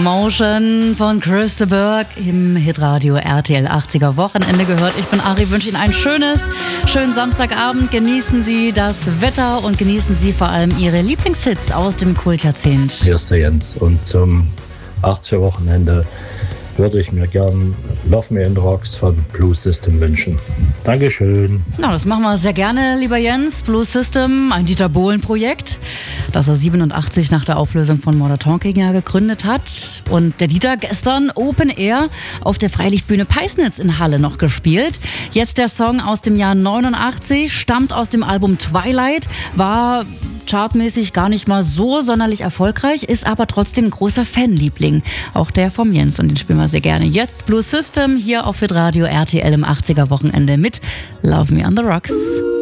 Motion von Chris de Burgh im Hitradio RTL 80er Wochenende gehört. Ich bin Ari, wünsche Ihnen ein schönen Samstagabend. Genießen Sie das Wetter und genießen Sie vor allem Ihre Lieblingshits aus dem Kultjahrzehnt. Hier ist der Jens und zum 80er Wochenende würde ich mir gern Love Me in the Rocks von Blue System wünschen. Dankeschön. Na, das machen wir sehr gerne, lieber Jens. Blue System, ein Dieter Bohlen-Projekt, das er 87 nach der Auflösung von Modern Talking ja gegründet hat. Und der Dieter gestern Open Air auf der Freilichtbühne Peisnitz in Halle noch gespielt. Jetzt der Song aus dem Jahr 89, stammt aus dem Album Twilight, war chartmäßig gar nicht mal so sonderlich erfolgreich, ist aber trotzdem ein großer Fanliebling. Auch der vom Jens, und den spielen wir sehr gerne. Jetzt Blue System hier auf Hitradio RTL im 80er Wochenende mit Love Me on the Rocks.